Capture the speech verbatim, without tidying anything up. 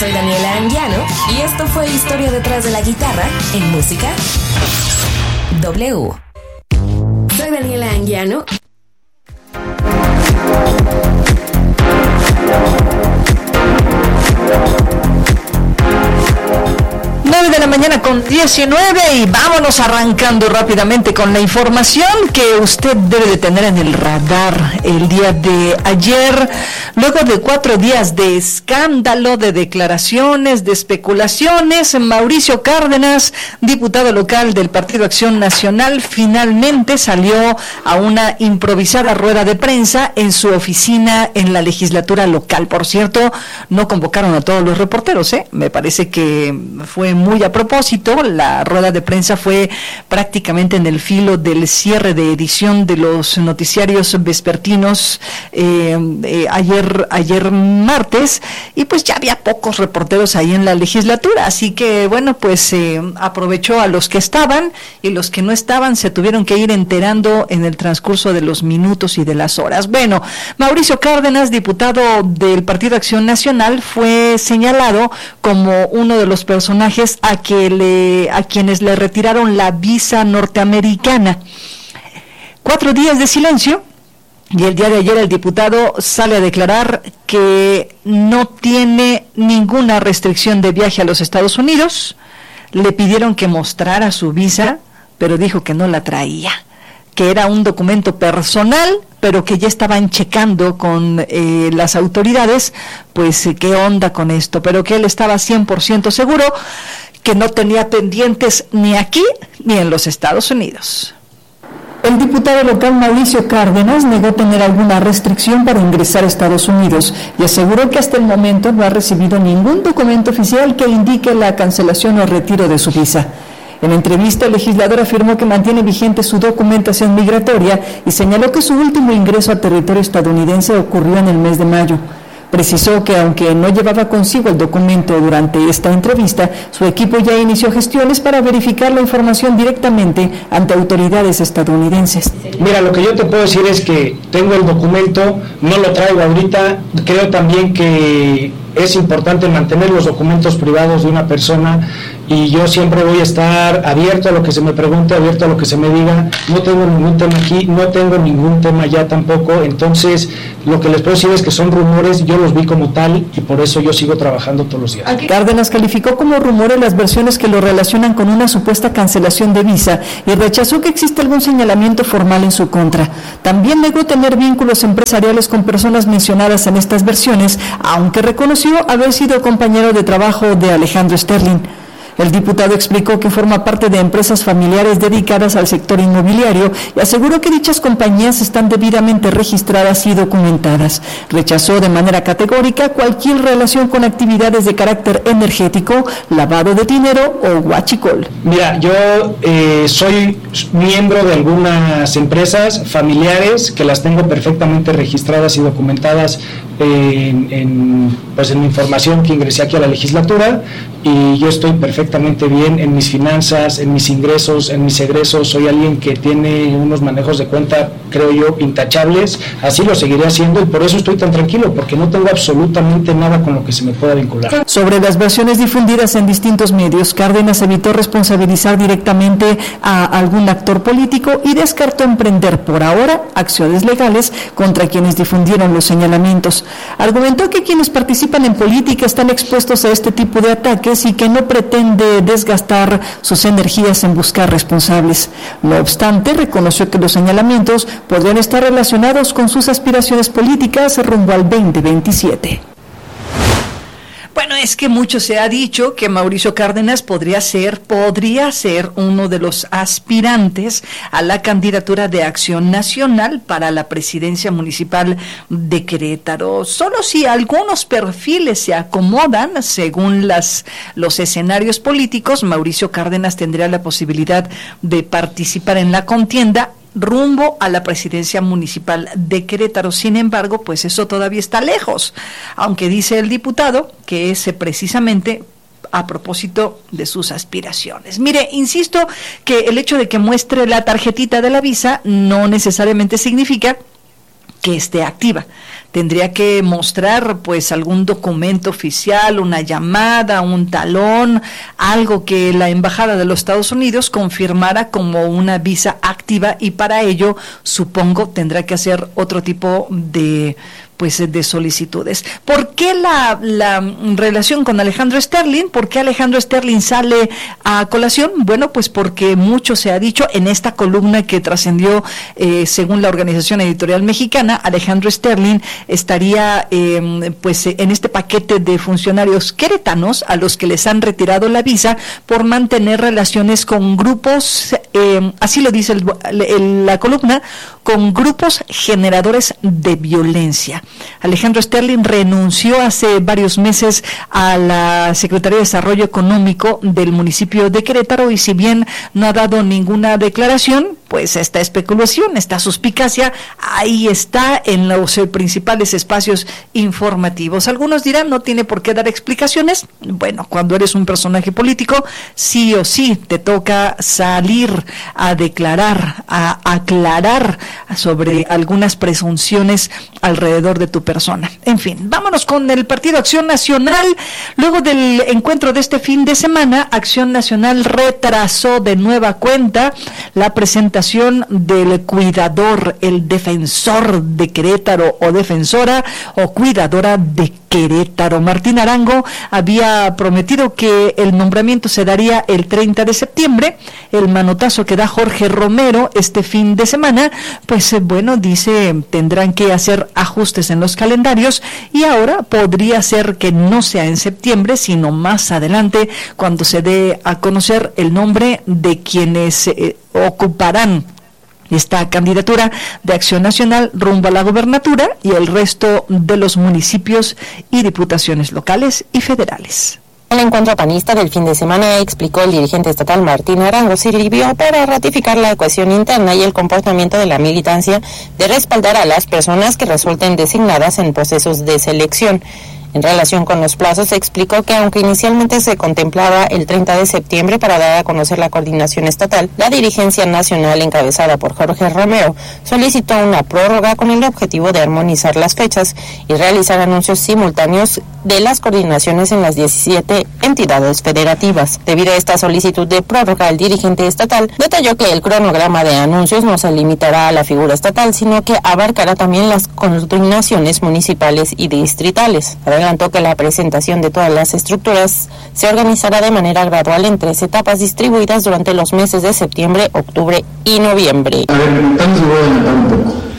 Soy Daniela Anguiano y esto fue Historia detrás de la guitarra en Música W. Soy Daniela Anguiano. nueve de la mañana con diecinueve y vámonos arrancando rápidamente con la información que usted debe de tener en el radar el día de ayer. Luego de cuatro días de escándalo, de declaraciones, de especulaciones, Mauricio Cárdenas, diputado local del Partido Acción Nacional, finalmente salió a una improvisada rueda de prensa en su oficina en la legislatura local. Por cierto, no convocaron a todos los reporteros, ¿eh? Me parece que fue muy a propósito. La rueda de prensa fue prácticamente en el filo del cierre de edición de los noticiarios vespertinos eh, eh, ayer, ayer martes, y pues ya había pocos reporteros ahí en la legislatura, así que bueno, pues eh, aprovechó a los que estaban, y los que no estaban se tuvieron que ir enterando en el transcurso de los minutos y de las horas. Bueno, Mauricio Cárdenas, diputado del Partido Acción Nacional, fue señalado como uno de los personajes a que le a quienes le retiraron la visa norteamericana. Cuatro días de silencio, y el día de ayer el diputado sale a declarar que no tiene ninguna restricción de viaje a los Estados Unidos. Le pidieron que mostrara su visa, pero dijo que no la traía, que era un documento personal, pero que ya estaban checando con eh, las autoridades, pues qué onda con esto, pero que él estaba cien por ciento seguro que no tenía pendientes ni aquí ni en los Estados Unidos. El diputado local Mauricio Cárdenas negó tener alguna restricción para ingresar a Estados Unidos y aseguró que hasta el momento no ha recibido ningún documento oficial que indique la cancelación o retiro de su visa. En entrevista, el legislador afirmó que mantiene vigente su documentación migratoria y señaló que su último ingreso a territorio estadounidense ocurrió en el mes de mayo. Precisó que aunque no llevaba consigo el documento durante esta entrevista, su equipo ya inició gestiones para verificar la información directamente ante autoridades estadounidenses. Mira, lo que yo te puedo decir es que tengo el documento, no lo traigo ahorita. Creo también que es importante mantener los documentos privados de una persona, y yo siempre voy a estar abierto a lo que se me pregunte, abierto a lo que se me diga. No tengo ningún tema aquí, no tengo ningún tema ya tampoco. Entonces, lo que les puedo decir es que son rumores, yo los vi como tal, y por eso yo sigo trabajando todos los días. Cárdenas calificó como rumores las versiones que lo relacionan con una supuesta cancelación de visa y rechazó que existe algún señalamiento formal en su contra. También negó tener vínculos empresariales con personas mencionadas en estas versiones, aunque reconoció haber sido compañero de trabajo de Alejandro Sterling. El diputado explicó que forma parte de empresas familiares dedicadas al sector inmobiliario y aseguró que dichas compañías están debidamente registradas y documentadas. Rechazó de manera categórica cualquier relación con actividades de carácter energético, lavado de dinero o huachicol. Mira, yo eh, soy miembro de algunas empresas familiares que las tengo perfectamente registradas y documentadas en, en, pues en mi información que ingresé aquí a la legislatura, y yo estoy perfectamente bien en mis finanzas, en mis ingresos, en mis egresos. Soy alguien que tiene unos manejos de cuenta, creo yo, intachables. Así lo seguiré haciendo, y por eso estoy tan tranquilo, porque no tengo absolutamente nada con lo que se me pueda vincular. Sobre las versiones difundidas en distintos medios, Cárdenas evitó responsabilizar directamente a algún actor político y descartó emprender por ahora acciones legales contra quienes difundieron los señalamientos. Argumentó que quienes participan en política están expuestos a este tipo de ataques y que no pretende desgastar sus energías en buscar responsables. No obstante, reconoció que los señalamientos podrían estar relacionados con sus aspiraciones políticas rumbo al veinte veintisiete. Bueno, es que mucho se ha dicho que Mauricio Cárdenas podría ser, podría ser uno de los aspirantes a la candidatura de Acción Nacional para la presidencia municipal de Querétaro. Solo si algunos perfiles se acomodan según las, los escenarios políticos, Mauricio Cárdenas tendría la posibilidad de participar en la contienda rumbo a la presidencia municipal de Querétaro. Sin embargo, pues eso todavía está lejos, aunque dice el diputado que es precisamente a propósito de sus aspiraciones. Mire, insisto que el hecho de que muestre la tarjetita de la visa no necesariamente significa que esté activa. tendría que mostrar pues algún documento oficial, una llamada, un talón, algo que la Embajada de los Estados Unidos confirmara como una visa activa, y para ello supongo tendrá que hacer otro tipo de pues de solicitudes. ¿Por qué la, la relación con Alejandro Sterling? ¿Por qué Alejandro Sterling sale a colación? Bueno, pues porque mucho se ha dicho en esta columna que trascendió, eh, según la Organización Editorial Mexicana. Alejandro Sterling estaría eh, pues en este paquete de funcionarios queretanos a los que les han retirado la visa por mantener relaciones con grupos, eh, así lo dice el, el, la columna, con grupos generadores de violencia. Alejandro Sterling renunció hace varios meses a la Secretaría de Desarrollo Económico del municipio de Querétaro, y si bien no ha dado ninguna declaración, pues esta especulación, esta suspicacia, ahí está en los eh, principales espacios informativos. Algunos dirán, no tiene por qué dar explicaciones. Bueno, cuando eres un personaje político, sí o sí te toca salir a declarar, a aclarar sobre algunas presunciones alrededor de tu persona. En fin, vámonos con el Partido Acción Nacional. Luego del encuentro de este fin de semana, Acción Nacional retrasó de nueva cuenta la presentación del cuidador, el defensor de Querétaro o defensora o cuidadora de Querétaro. Martín Arango había prometido que el nombramiento se daría el treinta de septiembre. El manotazo que da Jorge Romero este fin de semana, pues bueno, dice, tendrán que hacer ajustes en los calendarios, y ahora podría ser que no sea en septiembre, sino más adelante, cuando se dé a conocer el nombre de quienes eh, ocuparán esta candidatura de Acción Nacional rumbo a la gobernatura y el resto de los municipios y diputaciones locales y federales. El encuentro panista del fin de semana, explicó el dirigente estatal Martín Arango, sirvió para ratificar la cohesión interna y el comportamiento de la militancia de respaldar a las personas que resulten designadas en procesos de selección. En relación con los plazos, explicó que aunque inicialmente se contemplaba el treinta de septiembre para dar a conocer la coordinación estatal, la dirigencia nacional encabezada por Jorge Romero solicitó una prórroga con el objetivo de armonizar las fechas y realizar anuncios simultáneos de las coordinaciones en las diecisiete entidades federativas. Debido a esta solicitud de prórroga, el dirigente estatal detalló que el cronograma de anuncios no se limitará a la figura estatal, sino que abarcará también las coordinaciones municipales y distritales. Adelantó que la presentación de todas las estructuras se organizará de manera gradual en tres etapas distribuidas durante los meses de septiembre, octubre y noviembre. A ver, entonces voy a adelantar un poco.